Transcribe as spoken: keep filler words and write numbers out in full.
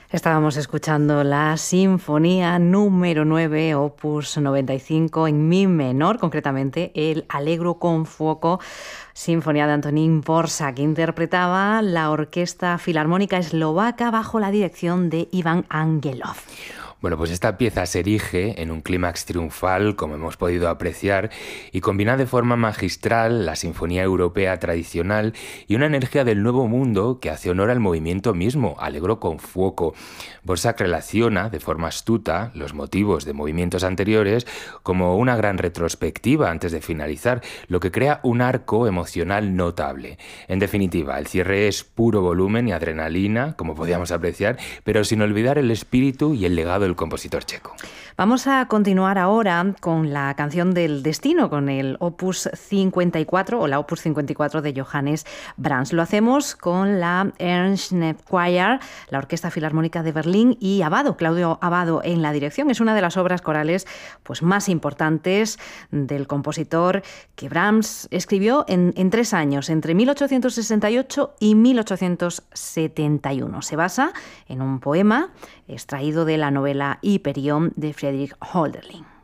Estábamos escuchando la Sinfonía número nueve, opus noventa y cinco, en mi menor, concretamente el Allegro con fuoco, sinfonía de Antonín Dvořák, que interpretaba la Orquesta Filarmónica Eslovaca bajo la dirección de Iván Angelov. Bueno, pues esta pieza se erige en un clímax triunfal, como hemos podido apreciar, y combina de forma magistral la sinfonía europea tradicional y una energía del nuevo mundo que hace honor al movimiento mismo, Allegro con fuoco. Dvořák relaciona de forma astuta los motivos de movimientos anteriores como una gran retrospectiva antes de finalizar, lo que crea un arco emocional notable. En definitiva, el cierre es puro volumen y adrenalina, como podíamos apreciar, pero sin olvidar el espíritu y el legado del compositor checo. Vamos a continuar ahora con la canción del destino, con el opus cincuenta y cuatro o la opus cincuenta y cuatro de Johannes Brahms. Lo hacemos con la Ernst Choir, la Orquesta Filarmónica de Berlín, y Abbado, Claudio Abbado en la dirección. Es una de las obras corales pues, más importantes del compositor que Brahms escribió en, en tres años, entre mil ochocientos sesenta y ocho y mil ochocientos setenta y uno. Se basa en un poema extraído de la novela Hyperion de Friedrich Hölderlin.